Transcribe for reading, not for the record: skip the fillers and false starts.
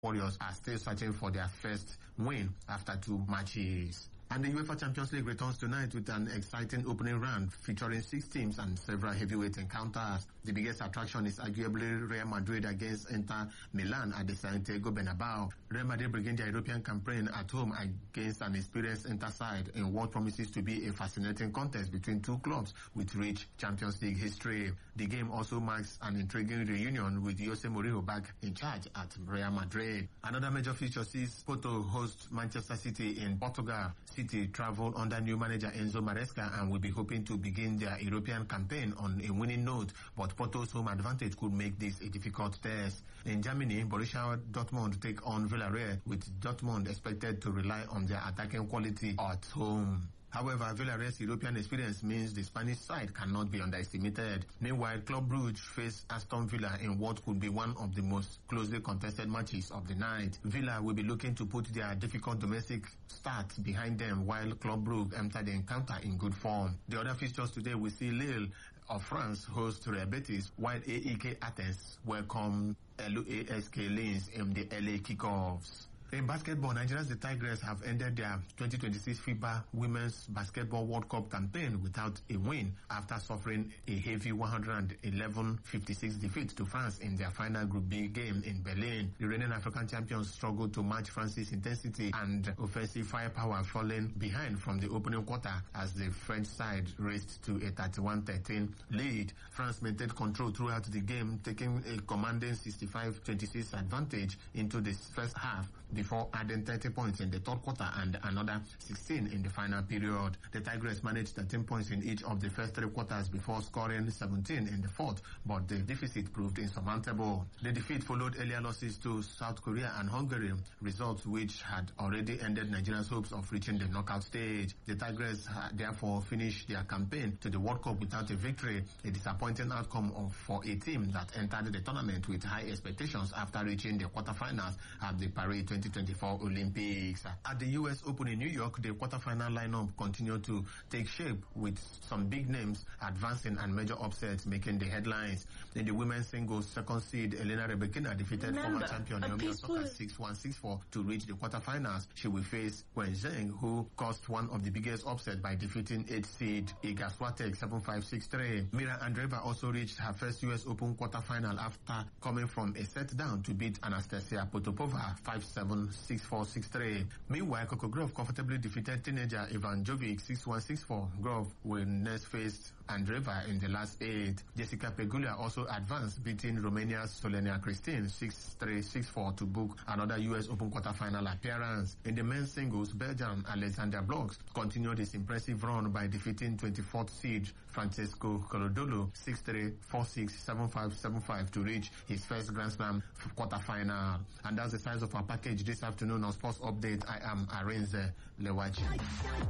Warriors are still searching for their first win after 2 matches. And the UEFA Champions League returns tonight with an exciting opening round featuring 6 teams and several heavyweight encounters. The biggest attraction is arguably Real Madrid against Inter Milan at the Santiago Bernabeu. Real Madrid begin their European campaign at home against an experienced Inter side in what promises to be a fascinating contest between 2 clubs with rich Champions League history. The game also marks an intriguing reunion with Jose Mourinho back in charge at Real Madrid. Another major feature sees Porto host Manchester City in Portugal. City travel under new manager Enzo Maresca and will be hoping to begin their European campaign on a winning note, but Porto's home advantage could make this a difficult test. In Germany, Borussia Dortmund take on Villarreal, with Dortmund expected to rely on their attacking quality at home. However, Villarreal's European experience means the Spanish side cannot be underestimated. Meanwhile, Club Brugge face Aston Villa in what could be one of the most closely contested matches of the night. Villa will be looking to put their difficult domestic start behind them, while Club Brugge enter the encounter in good form. The other fixtures today will see Lille of France host Real Betis, while AEK Athens welcome LASK Linz in the LA kickoffs. In basketball, Nigeria's The Tigers have ended their 2026 FIBA Women's Basketball World Cup campaign without a win after suffering a heavy 111-56 defeat to France in their final Group B game in Berlin. The reigning African champions struggled to match France's intensity and offensive firepower, falling behind from the opening quarter as the French side raced to a 31-13 lead. France maintained control throughout the game, taking a commanding 65-26 advantage into the first half, before adding 30 points in the third quarter and another 16 in the final period. The Tigers managed 13 points in each of the first 3 quarters before scoring 17 in the fourth, but the deficit proved insurmountable. The defeat followed earlier losses to South Korea and Hungary, results which had already ended Nigeria's hopes of reaching the knockout stage. The Tigers therefore finished their campaign to the World Cup without a victory, a disappointing outcome for a team that entered the tournament with high expectations after reaching the quarterfinals at the Paris 2024 Olympics. At the US Open in New York, the quarterfinal lineup continued to take shape, with some big names advancing and major upsets making the headlines. In the women's singles, second seed Elena Rybakina defeated former champion Naomi Osaka 6-1, 6-4 to reach the quarterfinals. She will face Wen Zheng, who caused one of the biggest upsets by defeating 8th seed Iga Swiatek 7-5, 6-3. Mira Andreeva also reached her first US Open quarterfinal after coming from a set down to beat Anastasia Potapova 5-7, 6-4, 6-3. Meanwhile, Coco Gauff comfortably defeated teenager Ivan Jovic 6-1, 6-4. Gauff will next face Andreeva in the last 8. Jessica Pegula also advanced, beating Romania's Solenia Christine 6-3, 6-4 to book another US Open quarterfinal appearance. In the men's singles, Belgian Alexander Blocks continued his impressive run by defeating 24th seed Francesco Corredolo 6-3, 4-6, 7-5, 7-5 to reach his first Grand Slam quarterfinal. And that's the size of our package this afternoon on Sports Update. I am Arinze Lewaji.